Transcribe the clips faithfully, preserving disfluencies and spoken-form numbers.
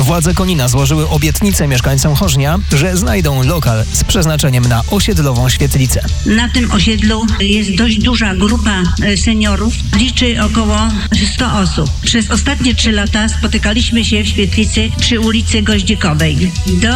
Władze Konina złożyły obietnicę mieszkańcom Chorznia, że znajdą lokal z przeznaczeniem na osiedlową świetlicę. Na tym osiedlu jest dość duża grupa seniorów, liczy około sto osób. Przez ostatnie trzy lata spotykaliśmy się w świetlicy przy ulicy Goździkowej. Do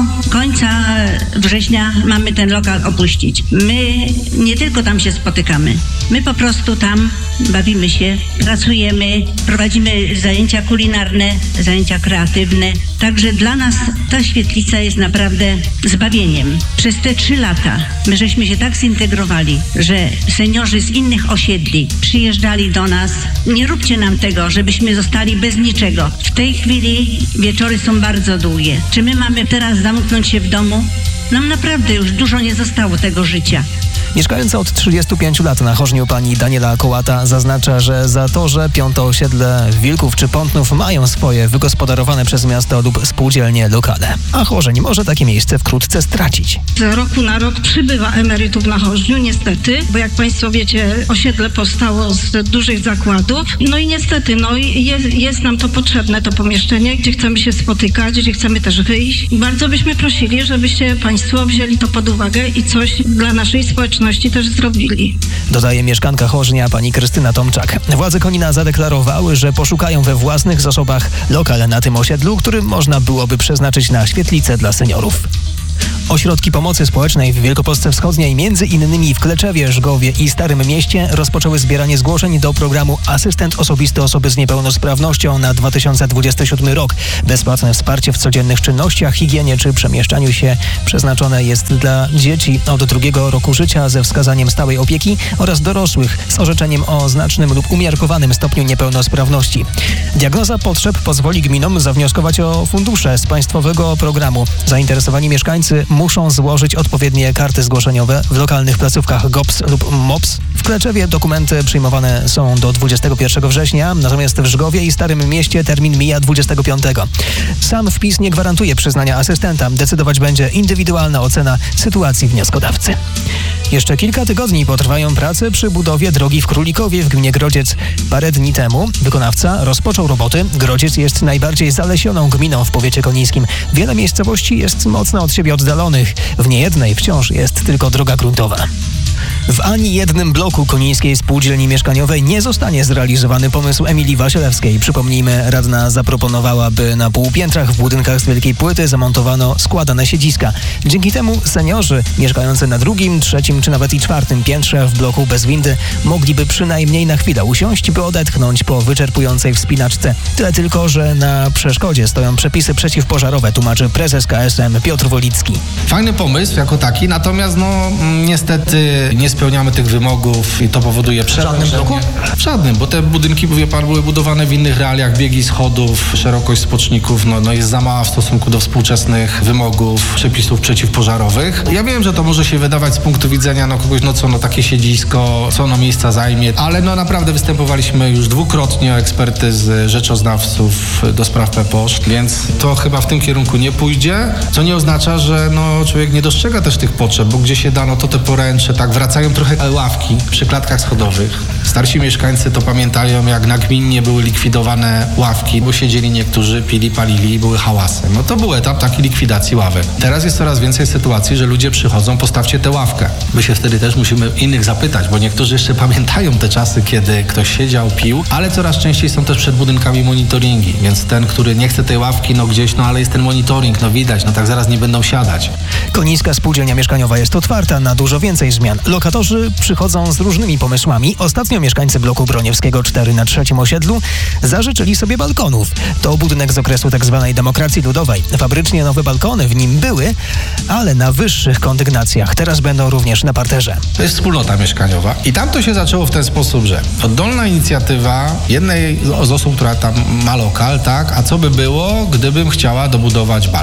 końca września mamy ten lokal opuścić. My nie tylko tam się spotykamy, my po prostu tam bawimy się, pracujemy, prowadzimy zajęcia kulinarne, zajęcia kreatywne. Także dla nas ta świetlica jest naprawdę zbawieniem. Przez te trzy lata my żeśmy się tak zintegrowali, że seniorzy z innych osiedli przyjeżdżali do nas. Nie róbcie nam tego, żebyśmy zostali bez niczego. W tej chwili wieczory są bardzo długie. Czy my mamy teraz zamknąć się w domu? Nam naprawdę już dużo nie zostało tego życia. Mieszkająca od trzydziestu pięciu lat na Chorzniu pani Daniela Kołata zaznacza, że za to, że piąte osiedle Wilków czy Pątnów mają swoje wygospodarowane przez miasto lub spółdzielnie lokale, a Chorzeń może takie miejsce wkrótce stracić. Z roku na rok przybywa emerytów na Chorzniu, niestety, bo jak Państwo wiecie, osiedle powstało z dużych zakładów. No i niestety, no jest, jest nam to potrzebne, to pomieszczenie, gdzie chcemy się spotykać, gdzie chcemy też wyjść. Bardzo byśmy prosili, żebyście Państwo wzięli to pod uwagę i coś dla naszej społeczności też zrobili. Dodaje mieszkanka Chorznia pani Krystyna Tomczak. Władze Konina zadeklarowały, że poszukają we własnych zasobach lokal na tym osiedlu, który można byłoby przeznaczyć na świetlicę dla seniorów. Ośrodki pomocy społecznej w Wielkopolsce Wschodniej, między innymi w Kleczewie, Żgowie i Starym Mieście, rozpoczęły zbieranie zgłoszeń do programu Asystent Osobisty Osoby z Niepełnosprawnością na dwa tysiące dwudziesty siódmy rok. Bezpłatne wsparcie w codziennych czynnościach, higienie czy przemieszczaniu się przeznaczone jest dla dzieci od drugiego roku życia ze wskazaniem stałej opieki oraz dorosłych z orzeczeniem o znacznym lub umiarkowanym stopniu niepełnosprawności. Diagnoza potrzeb pozwoli gminom zawnioskować o fundusze z państwowego programu. Zainteresowani mieszkańcy muszą złożyć odpowiednie karty zgłoszeniowe w lokalnych placówkach G O P S lub M O P S. W Kleczewie dokumenty przyjmowane są do dwudziestego pierwszego września, natomiast w Żgowie i Starym Mieście termin mija dwudziestego piątego. Sam wpis nie gwarantuje przyznania asystenta. Decydować będzie indywidualna ocena sytuacji wnioskodawcy. Jeszcze kilka tygodni potrwają prace przy budowie drogi w Królikowie w gminie Grodziec. Parę dni temu wykonawca rozpoczął roboty. Grodziec jest najbardziej zalesioną gminą w powiecie konińskim. Wiele miejscowości jest mocno od siebie oddalonych. W niejednej wciąż jest tylko droga gruntowa. W ani jednym bloku konińskiej spółdzielni mieszkaniowej nie zostanie zrealizowany pomysł Emilii Wasielewskiej. Przypomnijmy, radna zaproponowała, by na półpiętrach w budynkach z wielkiej płyty zamontowano składane siedziska. Dzięki temu seniorzy mieszkający na drugim, trzecim czy nawet i czwartym piętrze w bloku bez windy mogliby przynajmniej na chwilę usiąść, by odetchnąć po wyczerpującej wspinaczce. Tyle tylko, że na przeszkodzie stoją przepisy przeciwpożarowe, tłumaczy prezes K S M Piotr Wolicki. Fajny pomysł jako taki, natomiast no niestety nie spełniamy tych wymogów i to powoduje przerażenie. W żadnym bloku? W żadnym, bo te budynki, wie pan, były budowane w innych realiach, biegi schodów, szerokość spoczników no, no jest za mała w stosunku do współczesnych wymogów, przepisów przeciwpożarowych. Ja wiem, że to może się wydawać z punktu widzenia no kogoś, no co no takie siedzisko, co ono miejsca zajmie, ale no naprawdę występowaliśmy już dwukrotnie o ekspertyzy rzeczoznawców do spraw P P O S T, więc to chyba w tym kierunku nie pójdzie, co nie oznacza, że no człowiek nie dostrzega też tych potrzeb, bo gdzie się da, no to te poręcze, tak wracają trochę ławki przy klatkach schodowych. Starsi mieszkańcy to pamiętają, jak nagminnie były likwidowane ławki, bo siedzieli niektórzy, pili, palili i były hałasy. No to był etap takiej likwidacji ławek. Teraz jest coraz więcej sytuacji, że ludzie przychodzą, postawcie tę ławkę. My się wtedy też musimy innych zapytać, bo niektórzy jeszcze pamiętają te czasy, kiedy ktoś siedział, pił, ale coraz częściej są też przed budynkami monitoringi, więc ten, który nie chce tej ławki, no gdzieś, no ale jest ten monitoring, no widać, no tak zaraz nie będą siadać. Konińska spółdzielnia mieszkaniowa jest otwarta na dużo więcej zmian. Lokatorzy przychodzą z różnymi pomysłami. Ostatnio mieszkańcy bloku Broniewskiego cztery na trzecim osiedlu zażyczyli sobie balkonów. To budynek z okresu tzw. demokracji ludowej. Fabrycznie nowe balkony w nim były, ale na wyższych kondygnacjach. Teraz będą również na parterze. To jest wspólnota mieszkaniowa i tam to się zaczęło w ten sposób, że oddolna inicjatywa jednej z osób, która tam ma lokal, tak, a co by było, gdybym chciała dobudować balkon.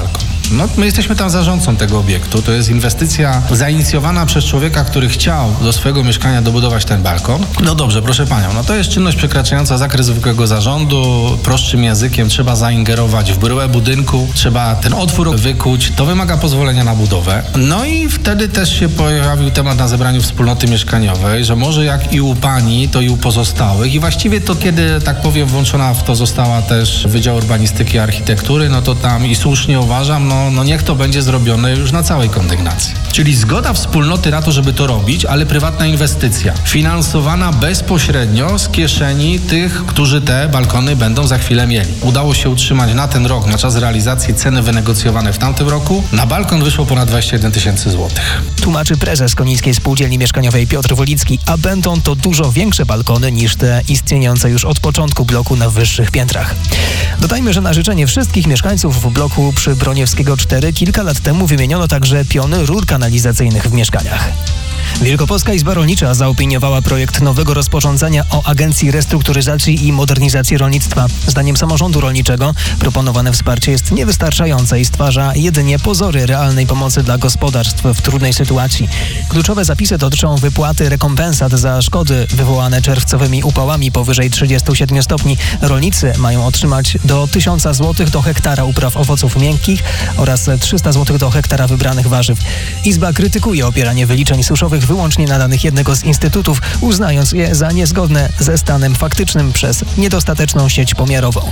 No, my jesteśmy tam zarządcą tego obiektu. To jest inwestycja zainicjowana przez człowieka, który chciał do swojego mieszkania dobudować ten balkon. No dobrze, proszę panią, no to jest czynność przekraczająca zakres zwykłego zarządu. Prostszym językiem trzeba zaingerować w bryłę budynku, trzeba ten otwór wykuć. To wymaga pozwolenia na budowę. No i wtedy też się pojawił temat na zebraniu wspólnoty mieszkaniowej, że może jak i u pani, to i u pozostałych. I właściwie to, kiedy, tak powiem, włączona w to została też Wydział Urbanistyki i Architektury, no to tam i słusznie uważam, no, no niech to będzie zrobione już na całej kondygnacji. Czyli zgoda wspólnoty na to, żeby to robić, ale prywatna inwestycja, finansowana bezpośrednio z kieszeni tych, którzy te balkony będą za chwilę mieli. Udało się utrzymać na ten rok, na czas realizacji, ceny wynegocjowane w tamtym roku. Na balkon wyszło ponad dwadzieścia jeden tysięcy złotych. Tłumaczy prezes Konińskiej Spółdzielni Mieszkaniowej Piotr Wolicki, a będą to dużo większe balkony niż te istniejące już od początku bloku na wyższych piętrach. Dodajmy, że na życzenie wszystkich mieszkańców w bloku przy Broniewskiego cztery kilka lat temu wymieniono także piony rur kanalizacyjnych w mieszkaniach. Wielkopolska Izba Rolnicza zaopiniowała projekt nowego rozporządzenia o Agencji Restrukturyzacji i Modernizacji Rolnictwa. Zdaniem samorządu rolniczego proponowane wsparcie jest niewystarczające i stwarza jedynie pozory realnej pomocy dla gospodarstw w trudnej sytuacji. Kluczowe zapisy dotyczą wypłaty rekompensat za szkody wywołane czerwcowymi upałami powyżej trzydziestu siedmiu stopni. Rolnicy mają otrzymać do tysiąc złotych do hektara upraw owoców miękkich oraz trzysta złotych do hektara wybranych warzyw. Izba krytykuje opieranie wyliczeń suszowych wyłącznie na danych jednego z instytutów, uznając je za niezgodne ze stanem faktycznym przez niedostateczną sieć pomiarową.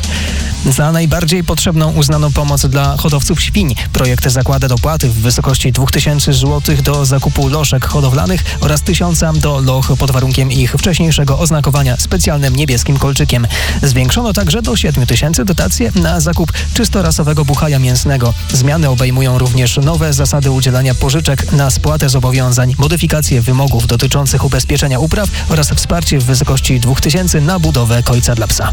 Za najbardziej potrzebną uznano pomoc dla hodowców świń. Projekt zakłada dopłaty w wysokości dwa tysiące złotych do zakupu loszek hodowlanych oraz tysiąca do loch pod warunkiem ich wcześniejszego oznakowania specjalnym niebieskim kolczykiem. Zwiększono także do siedmiu tysięcy dotacje na zakup czystorasowego buchaja mięsnego. Zmiany obejmują również nowe zasady udzielania pożyczek na spłatę zobowiązań, modyfikację wymogów dotyczących ubezpieczenia upraw oraz wsparcie w wysokości dwóch tysięcy na budowę kojca dla psa.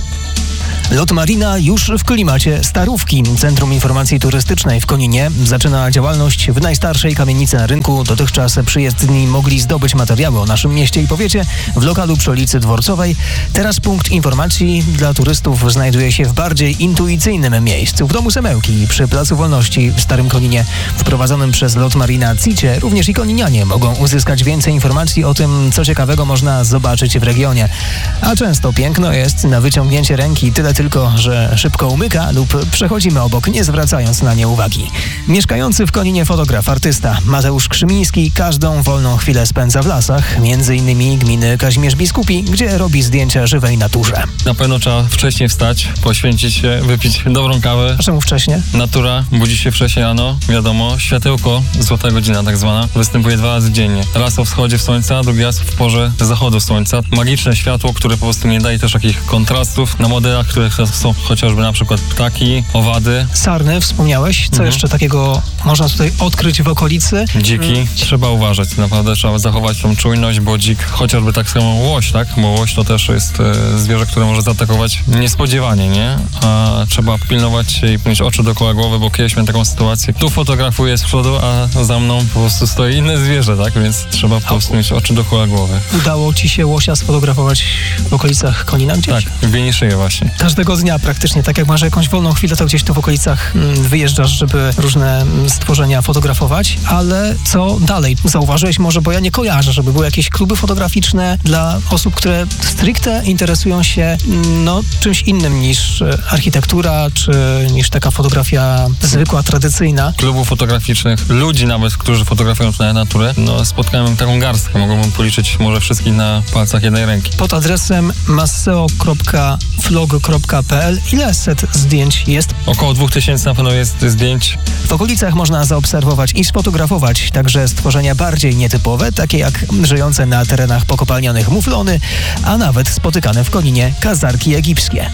Lot Marina już w klimacie Starówki. Centrum Informacji Turystycznej w Koninie zaczyna działalność w najstarszej kamienicy na rynku. Dotychczas przyjezdni mogli zdobyć materiały o naszym mieście i powiecie w lokalu przy ulicy Dworcowej. Teraz punkt informacji dla turystów znajduje się w bardziej intuicyjnym miejscu, w Domu Semełki przy Placu Wolności w Starym Koninie. Wprowadzonym przez Lot Marina CIT-cie również i koninianie mogą uzyskać więcej informacji o tym, co ciekawego można zobaczyć w regionie. A często piękno jest na wyciągnięcie ręki, tyle tylko, że szybko umyka lub przechodzimy obok, nie zwracając na nie uwagi. Mieszkający w Koninie fotograf, artysta Mateusz Krzymiński każdą wolną chwilę spędza w lasach, między innymi gminy Kazimierz Biskupi, gdzie robi zdjęcia żywej naturze. Na pewno trzeba wcześniej wstać, poświęcić się, wypić dobrą kawę. A czemu wcześniej? Natura budzi się wcześniej rano, wiadomo, światełko, złota godzina tak zwana, występuje dwa razy dziennie. Raz o wschodzie słońca, drugi raz w porze zachodu słońca. Magiczne światło, które po prostu nie daje też takich kontrastów na modelach, które są chociażby na przykład ptaki, owady. Sarny wspomniałeś. Co mhm. jeszcze takiego można tutaj odkryć w okolicy? Dziki. Hmm. Trzeba uważać. Naprawdę trzeba zachować tą czujność, bo dzik, chociażby tak samo łoś, tak? Bo łoś to też jest e, zwierzę, które może zaatakować niespodziewanie, nie? A trzeba pilnować się i mieć oczy dookoła głowy, bo kiedyś miałem taką sytuację. Tu fotografuję z przodu, a za mną po prostu stoi inne zwierzę, tak? Więc trzeba po prostu mieć oczy dookoła głowy. Udało ci się łosia sfotografować w okolicach Konina gdzieś? Tak, w Bieniszyje właśnie. Każdego dnia praktycznie, tak jak masz jakąś wolną chwilę, to gdzieś tu w okolicach mm, wyjeżdżasz, żeby różne mm, stworzenia fotografować, ale co dalej? Zauważyłeś może, bo ja nie kojarzę, żeby były jakieś kluby fotograficzne dla osób, które stricte interesują się no, czymś innym niż architektura, czy niż taka fotografia zwykła, tradycyjna. Klubów fotograficznych, ludzi nawet, którzy fotografują na naturę, no spotkałem taką garstkę, mogłbym policzyć może wszystkich na palcach jednej ręki. Pod adresem masseo kropka flog kropka p l ile set zdjęć jest? Około dwóch tysięcy na pewno jest zdjęć. W okolicach można zaobserwować i sfotografować także stworzenia bardziej nietypowe, takie jak żyjące na terenach pokopalnianych muflony, a nawet spotykane w Koninie kazarki egipskie.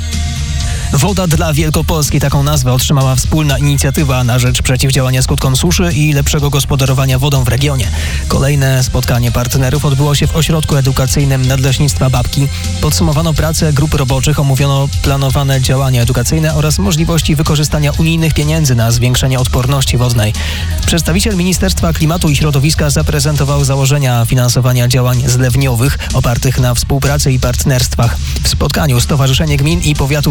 Woda dla Wielkopolski, taką nazwę otrzymała wspólna inicjatywa na rzecz przeciwdziałania skutkom suszy i lepszego gospodarowania wodą w regionie. Kolejne spotkanie partnerów odbyło się w ośrodku edukacyjnym Nadleśnictwa Babki. Podsumowano pracę grup roboczych, omówiono planowane działania edukacyjne oraz możliwości wykorzystania unijnych pieniędzy na zwiększenie odporności wodnej. Przedstawiciel Ministerstwa Klimatu i Środowiska zaprezentował założenia finansowania działań zlewniowych opartych na współpracy i partnerstwach. W spotkaniu Stowarzyszenie Gmin i Powiatów Wielkopolski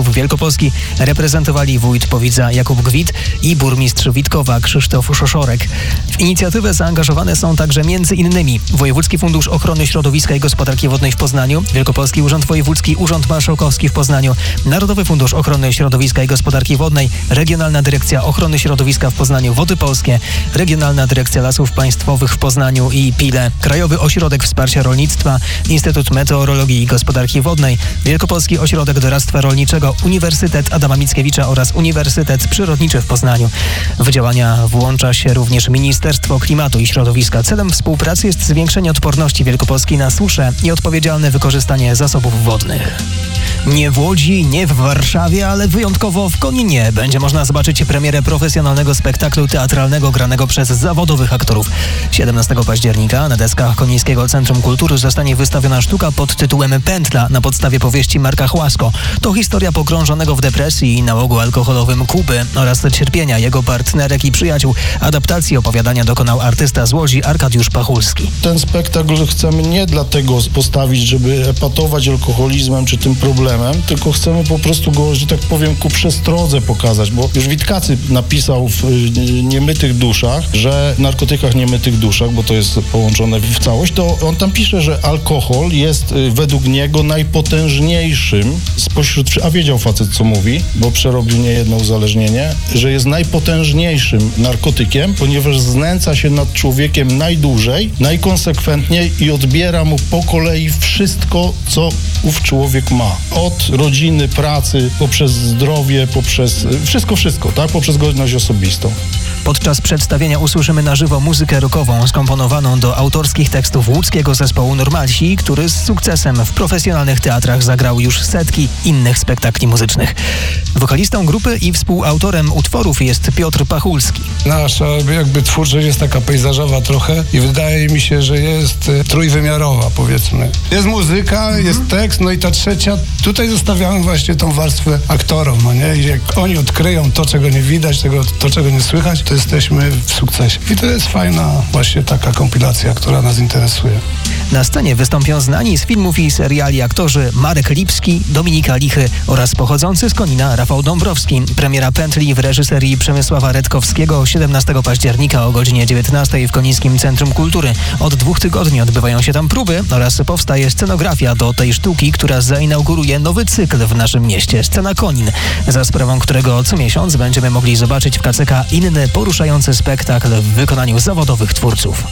Wielkopolski reprezentowali wójt Powidza Jakub Gwit i burmistrz Witkowa Krzysztof Szoszorek. W inicjatywę zaangażowane są także między innymi Wojewódzki Fundusz Ochrony Środowiska i Gospodarki Wodnej w Poznaniu, Wielkopolski Urząd Wojewódzki, Urząd Marszałkowski w Poznaniu, Narodowy Fundusz Ochrony Środowiska i Gospodarki Wodnej, Regionalna Dyrekcja Ochrony Środowiska w Poznaniu, Wody Polskie, Regionalna Dyrekcja Lasów Państwowych w Poznaniu i Pile, Krajowy Ośrodek Wsparcia Rolnictwa, Instytut Meteorologii i Gospodarki Wodnej, Wielkopolski Ośrodek Doradztwa Rolniczego, Uniwersytet Adama Mickiewicza oraz Uniwersytet Przyrodniczy w Poznaniu. W działania włącza się również Ministerstwo Klimatu i Środowiska. Celem współpracy jest zwiększenie odporności Wielkopolski na suszę i odpowiedzialne wykorzystanie zasobów wodnych. Nie w Łodzi, nie w Warszawie, ale wyjątkowo w Koninie będzie można zobaczyć premierę profesjonalnego spektaklu teatralnego granego przez zawodowych aktorów. siedemnastego października na deskach Konińskiego Centrum Kultury zostanie wystawiona sztuka pod tytułem Pętla na podstawie powieści Marka Chłasko. To historia pogrążonego w depresji i nałogu alkoholowym Kuby oraz cierpienia jego partnerek i przyjaciół. Adaptacji opowiadania dokonał artysta z Łodzi Arkadiusz Pachulski. Ten spektakl chcemy nie dlatego postawić, żeby epatować alkoholizmem czy tym problemem, tylko chcemy po prostu go, że tak powiem, ku przestrodze pokazać, bo już Witkacy napisał w Niemytych duszach, że w narkotykach niemytych duszach, bo to jest połączone w całość, to on tam pisze, że alkohol jest według niego najpotężniejszym spośród, a wiedział facet co mówi, bo przerobił niejedno uzależnienie, że jest najpotężniejszym narkotykiem, ponieważ znęca się nad człowiekiem najdłużej, najkonsekwentniej i odbiera mu po kolei wszystko, co ów człowiek ma. Od rodziny, pracy, poprzez zdrowie, poprzez wszystko, wszystko, tak? Poprzez godność osobistą. Podczas przedstawienia usłyszymy na żywo muzykę rockową skomponowaną do autorskich tekstów łódzkiego zespołu Normalsi, który z sukcesem w profesjonalnych teatrach zagrał już setki innych spektakli muzycznych. Wokalistą grupy i współautorem utworów jest Piotr Pachulski. Nasza jakby twórczość jest taka pejzażowa trochę i wydaje mi się, że jest e, trójwymiarowa, powiedzmy. Jest muzyka, mhm. jest tekst, no i ta trzecia, tutaj zostawiamy właśnie tą warstwę aktorom, no nie? I jak oni odkryją to, czego nie widać, tego, to, czego nie słychać, to jesteśmy w sukcesie. I to jest fajna właśnie taka kompilacja, która nas interesuje. Na scenie wystąpią znani z filmów i seriali aktorzy Marek Lipski, Dominika Lichy oraz pochodzący z Konina Rafał Dąbrowski. Premiera Pętli w reżyserii Przemysława Redkowskiego siedemnastego października o godzinie dziewiętnastej w Konińskim Centrum Kultury. Od dwóch tygodni odbywają się tam próby oraz powstaje scenografia do tej sztuki, która zainauguruje nowy cykl w naszym mieście, Scena Konin, za sprawą którego co miesiąc będziemy mogli zobaczyć w K C K inny poruszający spektakl w wykonaniu zawodowych twórców.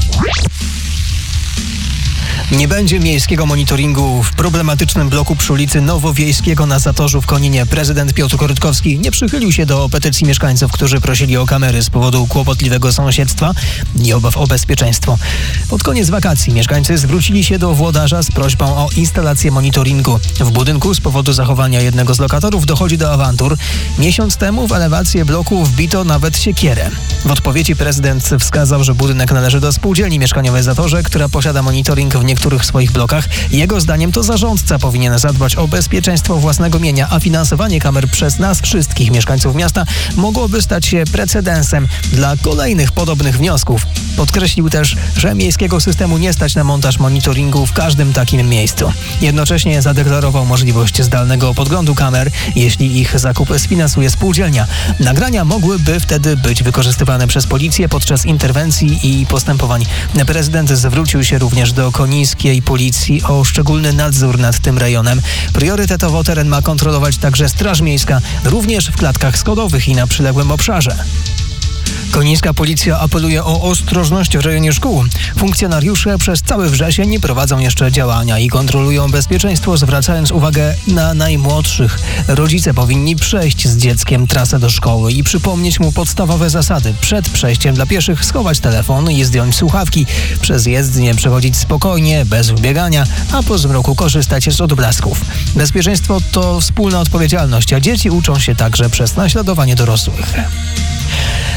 Nie będzie miejskiego monitoringu w problematycznym bloku przy ulicy Nowowiejskiego na Zatorzu w Koninie. Prezydent Piotr Korytkowski nie przychylił się do petycji mieszkańców, którzy prosili o kamery z powodu kłopotliwego sąsiedztwa i obaw o bezpieczeństwo. Pod koniec wakacji mieszkańcy zwrócili się do włodarza z prośbą o instalację monitoringu. W budynku z powodu zachowania jednego z lokatorów dochodzi do awantur. Miesiąc temu w elewację bloku wbito nawet siekierę. W odpowiedzi prezydent wskazał, że budynek należy do spółdzielni mieszkaniowej Zatorze, która posiada monitoring w niektórych swoich blokach. Jego zdaniem to zarządca powinien zadbać o bezpieczeństwo własnego mienia, a finansowanie kamer przez nas wszystkich mieszkańców miasta mogłoby stać się precedensem dla kolejnych podobnych wniosków. Podkreślił też, że miejskiego systemu nie stać na montaż monitoringu w każdym takim miejscu. Jednocześnie zadeklarował możliwość zdalnego podglądu kamer, jeśli ich zakup sfinansuje spółdzielnia. Nagrania mogłyby wtedy być wykorzystywane przez policję podczas interwencji i postępowań. Prezydent zwrócił się również do konińskiej policji o szczególny nadzór nad tym rejonem. Priorytetowo teren ma kontrolować także Straż Miejska, również w klatkach schodowych i na przyległym obszarze. Konińska policja apeluje o ostrożność w rejonie szkół. Funkcjonariusze przez cały wrzesień prowadzą jeszcze działania i kontrolują bezpieczeństwo, zwracając uwagę na najmłodszych. Rodzice powinni przejść z dzieckiem trasę do szkoły i przypomnieć mu podstawowe zasady. Przed przejściem dla pieszych schować telefon i zdjąć słuchawki. Przez jezdnię przechodzić spokojnie, bez wbiegania, a po zmroku korzystać z odblasków. Bezpieczeństwo to wspólna odpowiedzialność, a dzieci uczą się także przez naśladowanie dorosłych.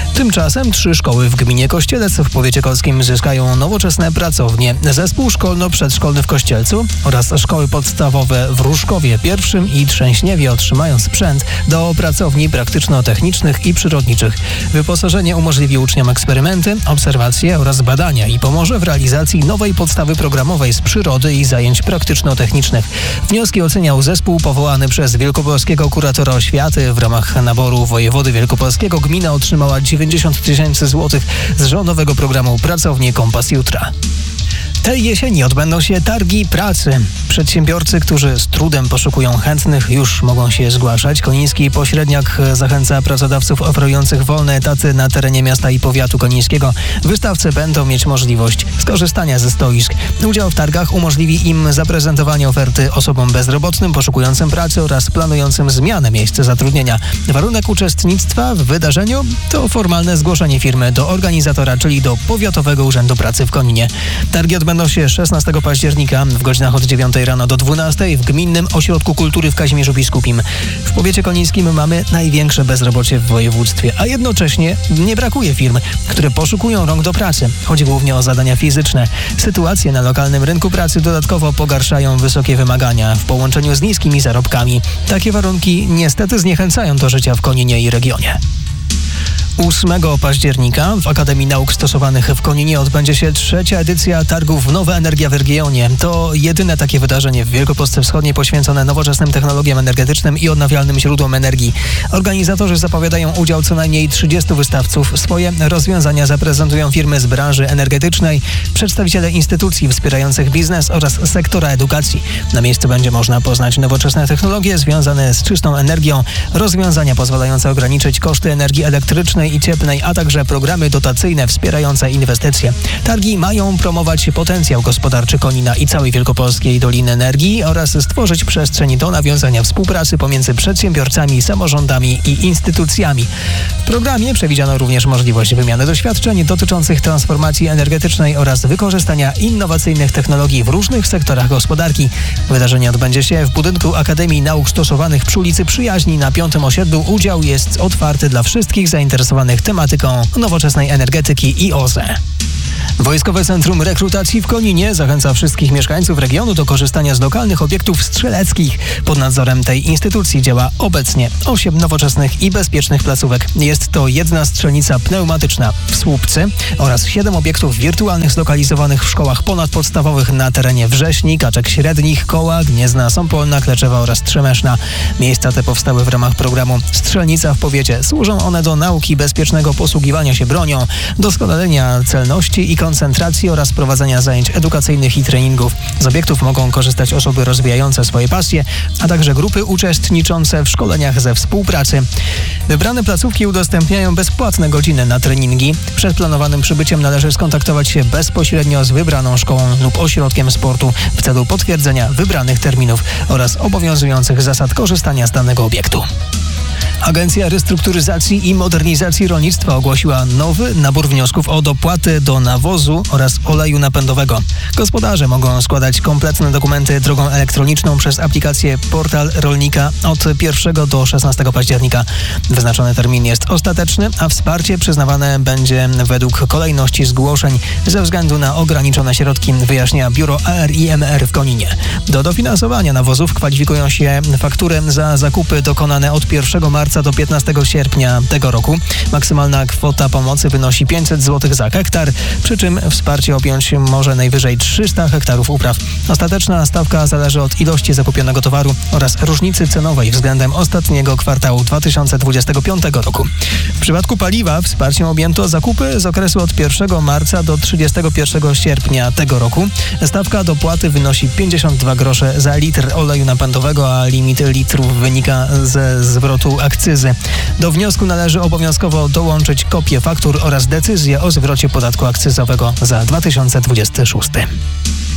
Tymczasem trzy szkoły w gminie Kościelec w powiecie kolskim zyskają nowoczesne pracownie. Zespół szkolno-przedszkolny w Kościelcu oraz szkoły podstawowe w Różkowie pierwszym i Trzęśniewie otrzymają sprzęt do pracowni praktyczno-technicznych i przyrodniczych. Wyposażenie umożliwi uczniom eksperymenty, obserwacje oraz badania i pomoże w realizacji nowej podstawy programowej z przyrody i zajęć praktyczno-technicznych. Wnioski oceniał zespół powołany przez wielkopolskiego kuratora oświaty. W ramach naboru wojewody wielkopolskiego gmina otrzymała dziewięćdziesiąt tysięcy złotych z rządowego programu Pracownie Kompas Jutra. Tej jesieni odbędą się targi pracy. Przedsiębiorcy, którzy z trudem poszukują chętnych, już mogą się zgłaszać. Koniński Pośredniak zachęca pracodawców oferujących wolne etaty na terenie miasta i powiatu konińskiego. Wystawcy będą mieć możliwość skorzystania ze stoisk. Udział w targach umożliwi im zaprezentowanie oferty osobom bezrobotnym, poszukującym pracy oraz planującym zmianę miejsca zatrudnienia. Warunek uczestnictwa w wydarzeniu to formalne zgłoszenie firmy do organizatora, czyli do Powiatowego Urzędu Pracy w Koninie. Targi odbędą się szesnastego października w godzinach od dziewiątej rano do dwunastej w Gminnym Ośrodku Kultury w Kazimierzu Biskupim. W powiecie konińskim mamy największe bezrobocie w województwie, a jednocześnie nie brakuje firm, które poszukują rąk do pracy. Chodzi głównie o zadania fizyczne. Sytuację na lokalnym rynku pracy dodatkowo pogarszają wysokie wymagania w połączeniu z niskimi zarobkami. Takie warunki niestety zniechęcają do życia w Koninie i regionie. ósmego października w Akademii Nauk Stosowanych w Koninie odbędzie się trzecia edycja targów Nowa Energia w regionie. To jedyne takie wydarzenie w Wielkopolsce Wschodniej poświęcone nowoczesnym technologiom energetycznym i odnawialnym źródłom energii. Organizatorzy zapowiadają udział co najmniej trzydziestu wystawców. Swoje rozwiązania zaprezentują firmy z branży energetycznej, przedstawiciele instytucji wspierających biznes oraz sektora edukacji. Na miejscu będzie można poznać nowoczesne technologie związane z czystą energią, rozwiązania pozwalające ograniczyć koszty energii elektrycznej i cieplnej, a także programy dotacyjne wspierające inwestycje. Targi mają promować potencjał gospodarczy Konina i całej Wielkopolskiej Doliny Energii oraz stworzyć przestrzeń do nawiązania współpracy pomiędzy przedsiębiorcami, samorządami i instytucjami. W programie przewidziano również możliwość wymiany doświadczeń dotyczących transformacji energetycznej oraz wykorzystania innowacyjnych technologii w różnych sektorach gospodarki. Wydarzenie odbędzie się w budynku Akademii Nauk Stosowanych przy ulicy Przyjaźni na Piątym Osiedlu. Udział jest otwarty dla wszystkich zainteresowanych tematyką nowoczesnej energetyki i O Z E. Wojskowe Centrum Rekrutacji w Koninie zachęca wszystkich mieszkańców regionu do korzystania z lokalnych obiektów strzeleckich. Pod nadzorem tej instytucji działa obecnie osiem nowoczesnych i bezpiecznych placówek. Jest to jedna strzelnica pneumatyczna w Słupcy oraz siedem obiektów wirtualnych zlokalizowanych w szkołach ponadpodstawowych na terenie Wrześni, Kaczek Średnich, Koła, Gniezna, Sąpolna, Kleczewa oraz Trzemeszna. Miejsca te powstały w ramach programu Strzelnica w Powiecie. Służą one do nauki bezpiecznego posługiwania się bronią, doskonalenia celności i koncentracji oraz prowadzenia zajęć edukacyjnych i treningów. Z obiektów mogą korzystać osoby rozwijające swoje pasje, a także grupy uczestniczące w szkoleniach ze współpracy. Wybrane placówki udostępniają bezpłatne godziny na treningi. Przed planowanym przybyciem należy skontaktować się bezpośrednio z wybraną szkołą lub ośrodkiem sportu w celu potwierdzenia wybranych terminów oraz obowiązujących zasad korzystania z danego obiektu. Agencja Restrukturyzacji i Modernizacji Rolnictwa ogłosiła nowy nabór wniosków o dopłaty do nawozu oraz oleju napędowego. Gospodarze mogą składać kompletne dokumenty drogą elektroniczną przez aplikację Portal Rolnika od pierwszego do szesnastego października. Wyznaczony termin jest ostateczny, a wsparcie przyznawane będzie według kolejności zgłoszeń ze względu na ograniczone środki, wyjaśnia Biuro A R I M R w Koninie. Do dofinansowania nawozów kwalifikują się faktury za zakupy dokonane od pierwszego marca do piętnastego sierpnia tego roku. Maksymalna kwota pomocy wynosi pięćset złotych za hektar, przy czym wsparcie objąć może najwyżej trzysta hektarów upraw. Ostateczna stawka zależy od ilości zakupionego towaru oraz różnicy cenowej względem ostatniego kwartału dwa tysiące dwudziestego piątego roku. W przypadku paliwa wsparciem objęto zakupy z okresu od pierwszego marca do trzydziestego pierwszego sierpnia tego roku. Stawka dopłaty wynosi pięćdziesiąt dwa grosze za litr oleju napędowego, a limit litrów wynika ze zwrotu akcyzy. Do wniosku należy obowiązkowo dołączyć kopię faktur oraz decyzję o zwrocie podatku akcyzowego za dwa tysiące dwudziesty szósty.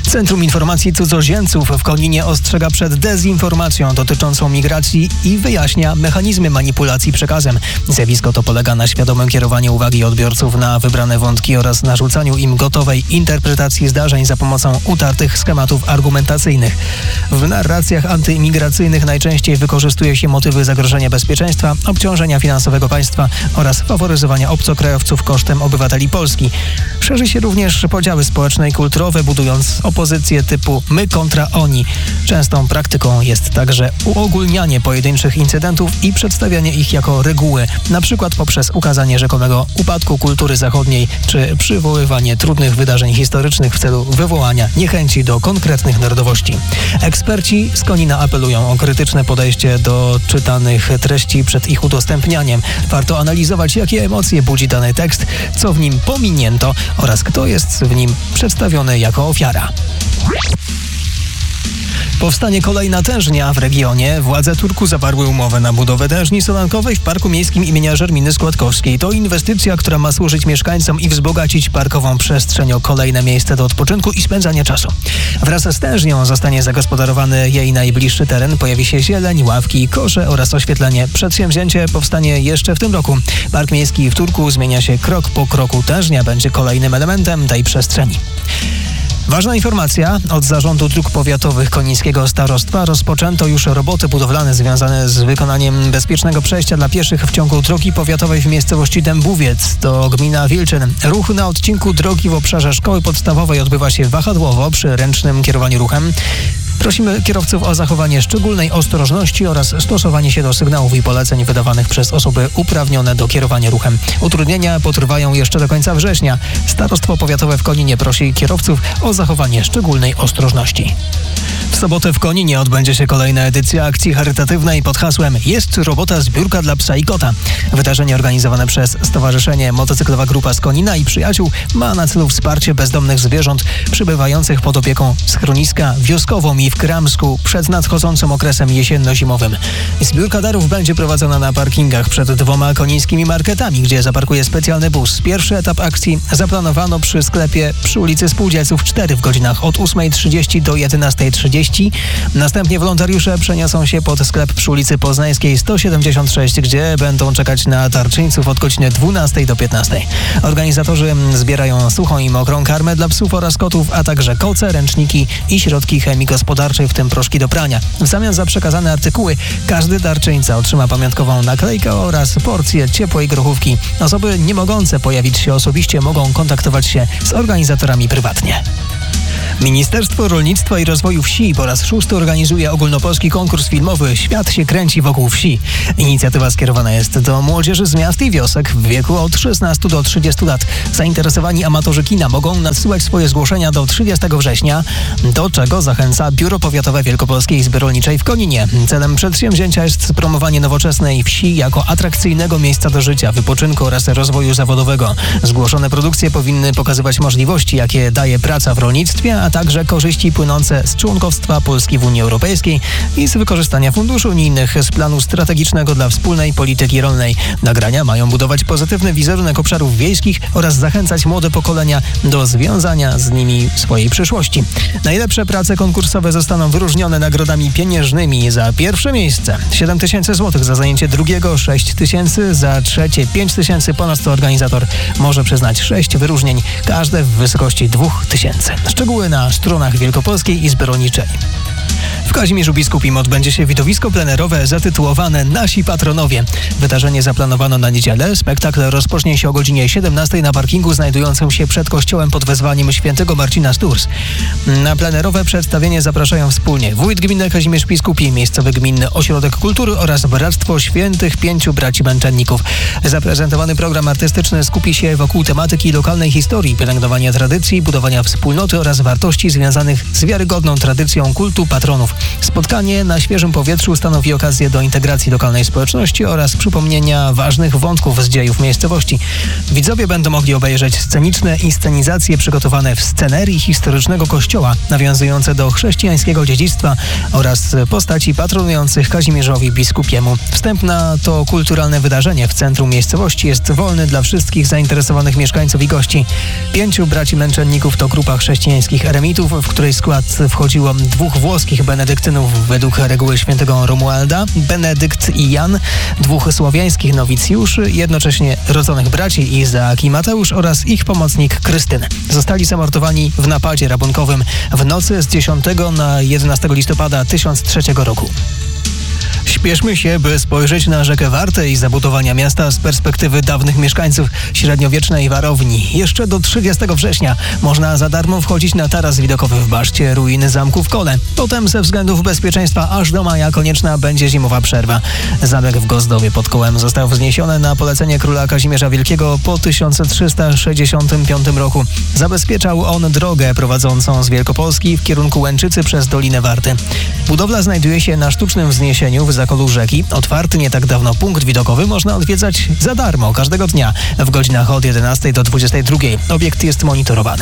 Centrum Informacji Cudzoziemców w Koninie ostrzega przed dezinformacją dotyczącą migracji i wyjaśnia mechanizmy manipulacji przekazem. Zjawisko to polega na świadomym kierowaniu uwagi odbiorców na wybrane wątki oraz narzucaniu im gotowej interpretacji zdarzeń za pomocą utartych schematów argumentacyjnych. W narracjach antyimigracyjnych najczęściej wykorzystuje się motywy zagrożenia bezpieczeństwa, obciążenia finansowego państwa oraz faworyzowania obcokrajowców kosztem obywateli Polski. Szerzy się również podziały społeczne i kulturowe, budując opozycję typu my kontra oni. Częstą praktyką jest także uogólnianie pojedynczych incydentów i przedstawianie ich jako reguły, na przykład poprzez ukazanie rzekomego upadku kultury zachodniej czy przywoływanie trudnych wydarzeń historycznych w celu wywołania niechęci do konkretnych narodowości. Eksperci z Konina apelują o krytyczne podejście do czytanych treści przed ich udostępnianiem. Warto analizować, jakie emocje budzi dany tekst, co w nim pominięto oraz kto jest w nim przedstawiony jako ofiara. Powstanie kolejna tężnia w regionie. Władze Turku zawarły umowę na budowę tężni solankowej w Parku Miejskim imienia Żerminy Składkowskiej. To inwestycja, która ma służyć mieszkańcom i wzbogacić parkową przestrzeń o kolejne miejsce do odpoczynku i spędzania czasu. Wraz z tężnią zostanie zagospodarowany jej najbliższy teren. Pojawi się zieleń, ławki, kosze oraz oświetlenie. Przedsięwzięcie powstanie jeszcze w tym roku. Park Miejski w Turku zmienia się krok po kroku. Tężnia będzie kolejnym elementem tej przestrzeni. Ważna informacja. Od Zarządu Dróg Powiatowych Konińskiego Starostwa rozpoczęto już roboty budowlane związane z wykonaniem bezpiecznego przejścia dla pieszych w ciągu drogi powiatowej w miejscowości Dębówiec. To gmina Wilczyn. Ruch na odcinku drogi w obszarze szkoły podstawowej odbywa się wahadłowo przy ręcznym kierowaniu ruchem. Prosimy kierowców o zachowanie szczególnej ostrożności oraz stosowanie się do sygnałów i poleceń wydawanych przez osoby uprawnione do kierowania ruchem. Utrudnienia potrwają jeszcze do końca września. Starostwo Powiatowe w Koninie prosi kierowców o zachowanie szczególnej ostrożności. W sobotę w Koninie odbędzie się kolejna edycja akcji charytatywnej pod hasłem Jest robota, zbiórka dla psa i kota. Wydarzenie organizowane przez Stowarzyszenie Motocyklowa Grupa z Konina i Przyjaciół ma na celu wsparcie bezdomnych zwierząt przybywających pod opieką schroniska Wioskową i w Kramsku przed nadchodzącym okresem jesienno-zimowym. Zbiórka darów będzie prowadzona na parkingach przed dwoma konińskimi marketami, gdzie zaparkuje specjalny bus. Pierwszy etap akcji zaplanowano przy sklepie przy ulicy Spółdzielców cztery w godzinach od ósmej trzydzieści do jedenastej trzydzieści. Następnie wolontariusze przeniosą się pod sklep przy ulicy Poznańskiej sto siedemdziesiąt sześć, gdzie będą czekać na darczyńców od godziny dwunastej do piętnastej. Organizatorzy zbierają suchą i mokrą karmę dla psów oraz kotów, a także koce, ręczniki i środki chemii gospodarczej, w tym proszki do prania. W zamian za przekazane artykuły każdy darczyńca otrzyma pamiątkową naklejkę oraz porcję ciepłej grochówki. Osoby nie mogące pojawić się osobiście mogą kontaktować się z organizatorami prywatnie. Ministerstwo Rolnictwa i Rozwoju Wsi po raz szósty organizuje ogólnopolski konkurs filmowy Świat się kręci wokół wsi. Inicjatywa skierowana jest do młodzieży z miast i wiosek w wieku od szesnastu do trzydziestu lat. Zainteresowani amatorzy kina mogą nadsyłać swoje zgłoszenia do trzydziestego września, do czego zachęca Biuro Powiatowe Wielkopolskiej Izby Rolniczej w Koninie. Celem przedsięwzięcia jest promowanie nowoczesnej wsi jako atrakcyjnego miejsca do życia, wypoczynku oraz rozwoju zawodowego. Zgłoszone produkcje powinny pokazywać możliwości, jakie daje praca w rolnictwie, a także korzyści płynące z członkostwa Polski w Unii Europejskiej i z wykorzystania funduszy unijnych z planu strategicznego dla wspólnej polityki rolnej. Nagrania mają budować pozytywny wizerunek obszarów wiejskich oraz zachęcać młode pokolenia do związania z nimi swojej przyszłości. Najlepsze prace konkursowe zostaną wyróżnione nagrodami pieniężnymi. Za pierwsze miejsce siedem tysięcy złotych, za zajęcie drugiego sześć tysięcy, za trzecie pięć tysięcy. Ponadto organizator może przyznać sześć wyróżnień, każde w wysokości dwa tysiące. Szczegóły na stronach Wielkopolskiej Izby Rolniczej. W Kazimierzu Biskupim odbędzie się widowisko plenerowe zatytułowane Nasi Patronowie. Wydarzenie zaplanowano na niedzielę. Spektakl rozpocznie się o godzinie siedemnastej na parkingu znajdującym się przed kościołem pod wezwaniem świętego Marcina Sturs. Na plenerowe przedstawienie zapraszają wspólnie wójt gminy Kazimierz Biskupi, miejscowy gminny ośrodek kultury oraz Bractwo Świętych Pięciu Braci Męczenników. Zaprezentowany program artystyczny skupi się wokół tematyki lokalnej historii, pielęgnowania tradycji, budowania wspólnoty oraz wartości związanych z wiarygodną tradycją kultu patronów. Spotkanie na świeżym powietrzu stanowi okazję do integracji lokalnej społeczności oraz przypomnienia ważnych wątków z dziejów miejscowości. Widzowie będą mogli obejrzeć sceniczne inscenizacje przygotowane w scenerii historycznego kościoła, nawiązujące do chrześcijańskiego dziedzictwa oraz postaci patronujących Kazimierzowi Biskupiemu. Wstęp na to kulturalne wydarzenie w centrum miejscowości jest wolny dla wszystkich zainteresowanych mieszkańców i gości. Pięciu braci męczenników to grupa chrześcijańskich eremitów, w której skład wchodziło dwóch włoskich benedyktynów według reguły świętego Romualda, Benedykt i Jan, dwóch słowiańskich nowicjuszy, jednocześnie rodzonych braci Izaak i Mateusz oraz ich pomocnik Krystyn. Zostali zamordowani w napadzie rabunkowym w nocy z dziesiątego na jedenastego listopada tysiąc trzeciego roku. Śpieszmy się, by spojrzeć na rzekę Wartę i zabudowania miasta z perspektywy dawnych mieszkańców średniowiecznej warowni. Jeszcze do trzydziestego września można za darmo wchodzić na taras widokowy w baszcie ruiny zamku w Kole. Potem ze względów bezpieczeństwa aż do maja konieczna będzie zimowa przerwa. Zamek w Gozdowie pod Kołem został wzniesiony na polecenie króla Kazimierza Wielkiego po tysiąc trzysta sześćdziesiątym piątym roku. Zabezpieczał on drogę prowadzącą z Wielkopolski w kierunku Łęczycy przez Dolinę Warty. Budowla znajduje się na sztucznym wzniesieniu w zakolu rzeki. Otwarty nie tak dawno punkt widokowy można odwiedzać za darmo każdego dnia w godzinach od jedenastej do dwudziestej drugiej. Obiekt jest monitorowany.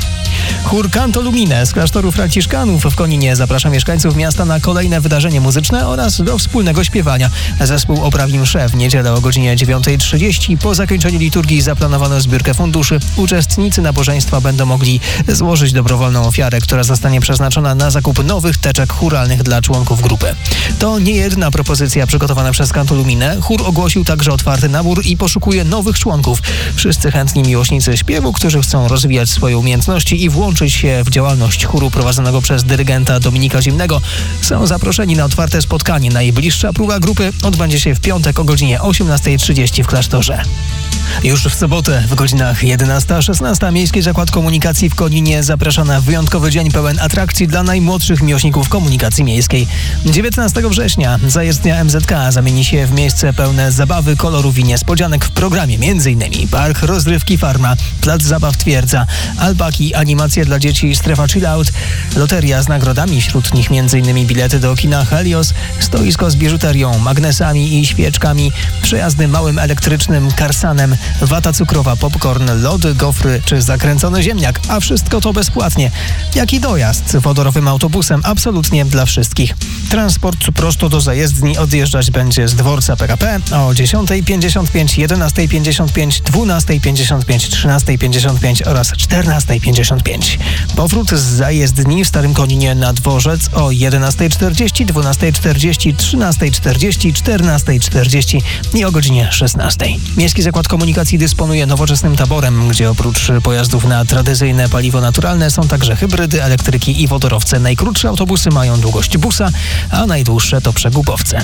Chór Canto Lumine z klasztoru Franciszkanów w Koninie zaprasza mieszkańców miasta na kolejne wydarzenie muzyczne oraz do wspólnego śpiewania. Zespół oprawi mszę w niedzielę o godzinie dziewiątej trzydzieści. Po zakończeniu liturgii zaplanowano zbiórkę funduszy. Uczestnicy nabożeństwa będą mogli złożyć dobrowolną ofiarę, która zostanie przeznaczona na zakup nowych teczek chóralnych dla członków grupy. To nie jedyna propozycja przygotowana przez Canto Lumine. Chór ogłosił także otwarty nabór i poszukuje nowych członków. Wszyscy chętni miłośnicy śpiewu, którzy chcą rozwijać swoje umiejętności i włączyć się w działalność chóru prowadzonego przez dyrygenta Dominika Zimnego, są zaproszeni na otwarte spotkanie. Najbliższa próba grupy odbędzie się w piątek o godzinie osiemnastej trzydzieści w klasztorze. Już w sobotę w godzinach jedenasta szesnasta Miejski Zakład Komunikacji w Koninie zaprasza na wyjątkowy dzień pełen atrakcji dla najmłodszych miłośników komunikacji miejskiej. dziewiętnastego września zajezdnia M Z K zamieni się w miejsce pełne zabawy, kolorów i niespodzianek w programie m.in. Park Rozrywki Farma, Plac Zabaw Twierdza, Alpaki, animacje dla dzieci, strefa chillout, loteria z nagrodami, wśród nich m.in. bilety do kina Helios, stoisko z biżuterią, magnesami i świeczkami, przejazdy małym elektrycznym Karsanem, wata cukrowa, popcorn, lody, gofry czy zakręcony ziemniak, a wszystko to bezpłatnie. Jak i dojazd wodorowym autobusem absolutnie dla wszystkich. Transport prosto do zajezdni odjeżdżać będzie z dworca P K P o dziesiątej pięćdziesiąt pięć, jedenastej pięćdziesiąt pięć, dwunastej pięćdziesiąt pięć, trzynastej pięćdziesiąt pięć oraz czternastej pięćdziesiąt pięć. Powrót z zajezdni w Starym Koninie na dworzec o jedenastej czterdzieści, dwunastej czterdzieści, trzynastej czterdzieści, czternastej czterdzieści i o godzinie szesnastej. Miejski Zakład Komunikacji dysponuje nowoczesnym taborem, gdzie oprócz pojazdów na tradycyjne paliwo naturalne są także hybrydy, elektryki i wodorowce. Najkrótsze autobusy mają długość busa, a najdłuższe to przegubowce.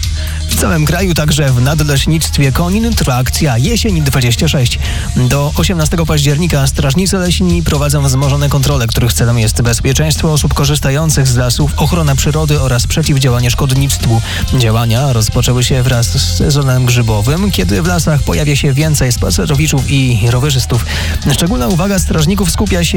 W całym kraju, także w Nadleśnictwie Konin, trwa akcja Jesień dwadzieścia sześć. Do osiemnastego października strażnicy leśni prowadzą wzmożone kontrole, których celem jest bezpieczeństwo osób korzystających z lasów, ochrona przyrody oraz przeciwdziałanie szkodnictwu. Działania rozpoczęły się wraz z sezonem grzybowym, kiedy w lasach pojawia się więcej spacerowiczów i rowerzystów. Szczególna uwaga strażników skupia się